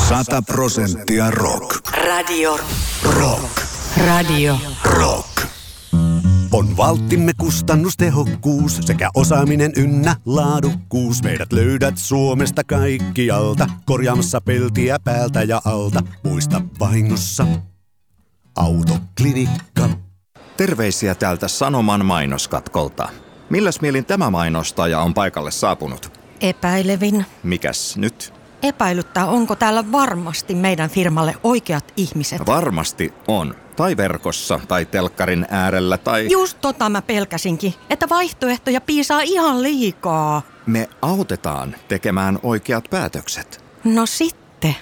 100% rock. Radio Rock. Radio Rock. On valttimme kustannustehokkuus sekä osaaminen ynnä laadukkuus. Meidät löydät Suomesta kaikkialta, korjaamassa peltiä päältä ja alta. Muista vahingossa Autoklinikka. Terveisiä täältä Sanoman mainoskatkolta. Milläs mielin tämä mainostaja on paikalle saapunut? Epäilevin. Mikäs nyt? Epäilyttää, onko täällä varmasti meidän firmalle oikeat ihmiset. Varmasti on. Tai verkossa, tai telkkarin äärellä, tai... Just tota mä pelkäsinkin, että vaihtoehtoja piisaa ihan liikaa. Me autetaan tekemään oikeat päätökset. No sitten.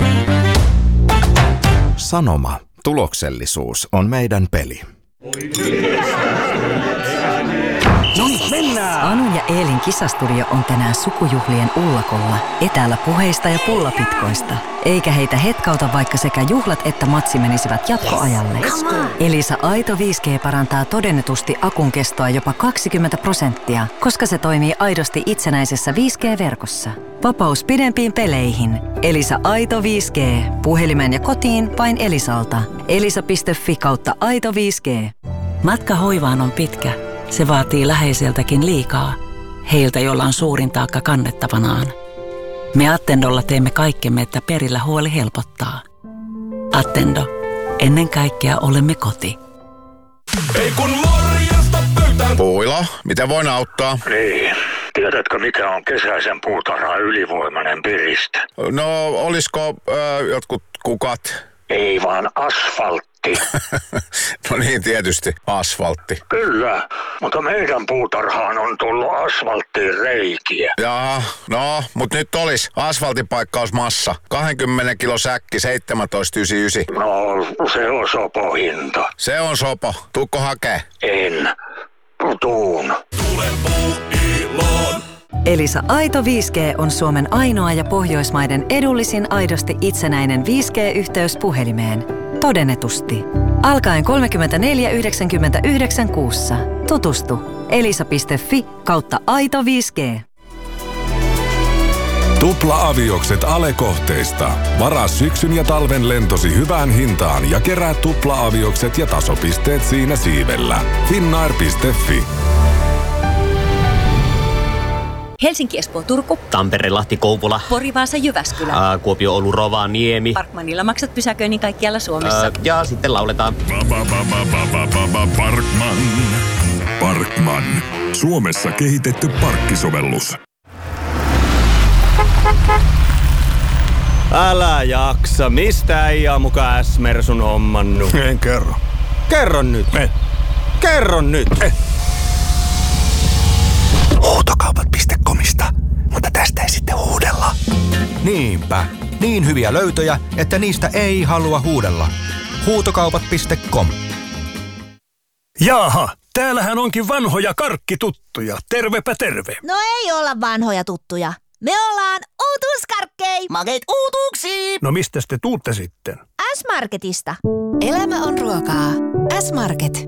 Sanoma. Tuloksellisuus on meidän peli. No niin, mennään! Anu ja Eelin kisastudio on tänään sukujuhlien ullakolla, etäällä puheista ja pullapitkoista. Eikä heitä hetkauta, vaikka sekä juhlat että matsi menisivät jatkoajalle. Elisa Aito 5G parantaa todennetusti akun kestoa jopa 20%, koska se toimii aidosti itsenäisessä 5G-verkossa. Vapaus pidempiin peleihin. Elisa Aito 5G. Puhelimeen ja kotiin vain Elisalta. elisa.fi/Aito 5G. Matka hoivaan on pitkä. Se vaatii läheiseltäkin liikaa. Heiltä, joilla on suurin taakka kannettavanaan. Me Attendolla teemme kaikkemme, että perillä huoli helpottaa. Attendo. Ennen kaikkea olemme koti. Ei kun morjesta pöytään! Puila, miten voin auttaa? Niin. Tiedätkö, mikä on kesäisen puutarhan ylivoimainen piriste? No, olisiko jotkut kukat? Ei vaan asfaltti. No niin, tietysti asfaltti. Kyllä, mutta meidän puutarhaan on tullut asfalttiin reikiä. Jaa, no, mut nyt olis asfaltipaikkausmassa. 20 kilo säkki, 17,99. No, se on sopo hinta. Se on sopo. Tuukko hakee? En. Tuun. Tule Puuiloon. Elisa Aito 5G on Suomen ainoa ja Pohjoismaiden edullisin aidosti itsenäinen 5G-yhteys puhelimeen. Todennetusti. Alkaen 34,99 kuussa. Tutustu. elisa.fi/Aito 5G. Tupla-aviokset Ale-kohteista. Varaa syksyn ja talven lentosi hyvään hintaan ja kerää tupla-aviokset ja tasopisteet siinä siivellä. Finnair.fi. Helsinki, Espoo, Turku. Tampere, Lahti, Kouvola. Pori, Vaasa, Jyväskylä. Kuopio, Oulu, Rovaniemi. Parkmanilla maksat pysäköinnin kaikkialla Suomessa. Ja sitten lauletaan. Parkman. Suomessa kehitetty parkkisovellus. Älä jaksa. Mistä äijä mukaan S-Mersun hommannut? En kerro. Kerro nyt. Kerro nyt. Huutokaupat.comista, mutta tästä ei sitten huudella. Niinpä. Niin hyviä löytöjä, että niistä ei halua huudella. Huutokaupat.com. Jaaha, täällähän onkin vanhoja karkkituttuja. Tervepä terve. No ei olla vanhoja tuttuja. Me ollaan uutuuskarkkei. Makeet uutuuksiin. No mistä te tuutte sitten? S-Marketista. Elämä on ruokaa. S-Market.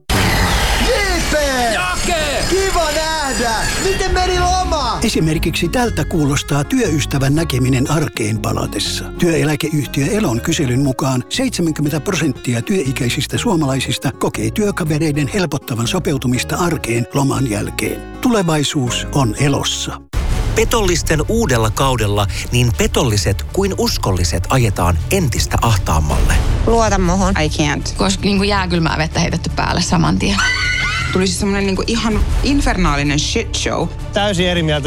Jake! Kiva nähdä! Miten meni loma? Esimerkiksi tältä kuulostaa työystävän näkeminen arkeen palatessa. Työeläkeyhtiö Elon kyselyn mukaan 70% työikäisistä suomalaisista kokee työkavereiden helpottavan sopeutumista arkeen loman jälkeen. Tulevaisuus on Elossa. Petollisten uudella kaudella niin petolliset kuin uskolliset ajetaan entistä ahtaammalle. Luota muhun. I can't. Koska jääkylmää vettä heitetty päälle saman tien. Tuli siis semmonen ihan infernaalinen shit show. Täysin eri mieltä